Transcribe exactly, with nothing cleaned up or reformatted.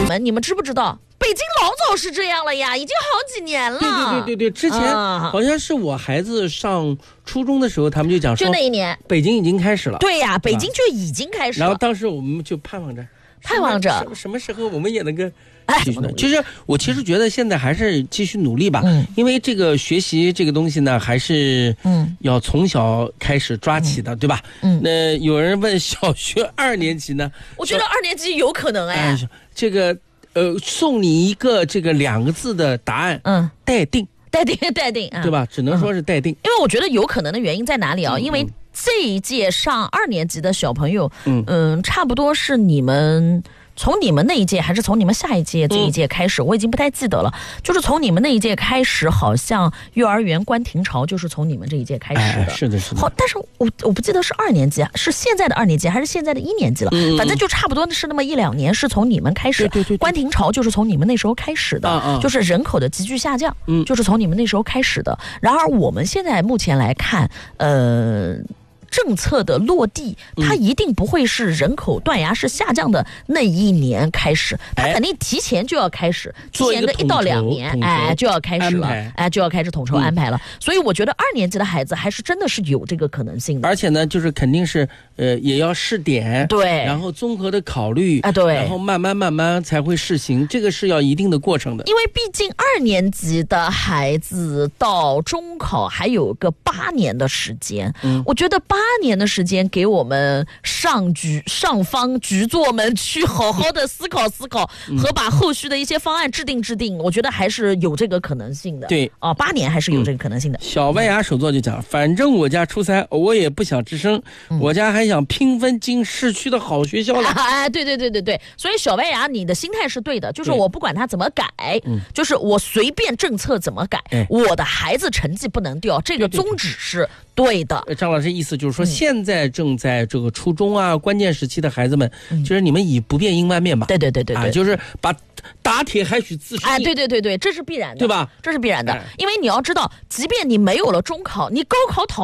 们，你们知不知道？北京老早是这样了呀，已经好几年了。 对对对对对，之前好像是我孩子上初中的时候，他们就讲说， 就那一年， 北京已经开始了。 对呀，北京就已经开始了。 然后当时我们就盼望着， 盼望着什么什么时候我们也能够。其实我其实觉得现在还是继续努力吧， 嗯， 因为这个学习这个东西呢，还是嗯要从小开始抓起的，嗯、对吧？嗯，那有人问小学二年级呢， 我觉得二年级有可能哎， 哎这个呃送你一个这个两个字的答案，嗯，待定， 待定，待定， 对吧？只能说是待定， 因为我觉得有可能的原因在哪里啊？嗯、因为这一届上二年级的小朋友，嗯嗯，差不多是你们。从你们那一届还是从你们下一届这一届开始、嗯、我已经不太记得了，就是从你们那一届开始，好像幼儿园关停潮就是从你们这一届开始的、 哎、是的是的。 好，但是我我不记得是二年级是现在的二年级还是现在的一年级了、嗯、反正就差不多是那么一两年是从你们开始， 对对对对， 关停潮就是从你们那时候开始的、啊啊、就是人口的急剧下降、嗯、就是从你们那时候开始的。然而我们现在目前来看呃政策的落地，它一定不会是人口断崖式下降的那一年开始，它肯定提前就要开始，提前个一到两年，哎，就要开始了，哎，就要开始统筹安排了。嗯、所以我觉得二年级的孩子还是真的是有这个可能性的。 而且呢，就是肯定是呃也要试点， 对， 然后综合的考虑啊，对， 然后慢慢慢慢才会试行，这个是要一定的过程的。 因为毕竟二年级的孩子到中考还有个八年的时间，嗯，我觉得八。八年的时间给我们上局上方局座们去好好的思考思考、嗯、和把后续的一些方案制定制定，我觉得还是有这个可能性的。 对啊，八年还是有这个可能性的。嗯、 小歪牙手作就讲，反正我家初三，我也不想直升、嗯，我家还想拼分进市区的好学校了。 哎，对对对对对，所以小歪牙你的心态是对的，就是我不管他怎么改，嗯、就是我随便政策怎么改、哎，我的孩子成绩不能掉，这个宗旨是对的。 对对对，张老师意思就是说，现在正在这个初中啊、嗯、关键时期的孩子们，嗯、就是你们以不变应万变吧。 对对对对对， 啊、就是把打铁还需自身硬。 哎，对对对对，这是必然的， 对吧？ 这是必然的，哎、因为你要知道，即便你没有了中考，你高考讨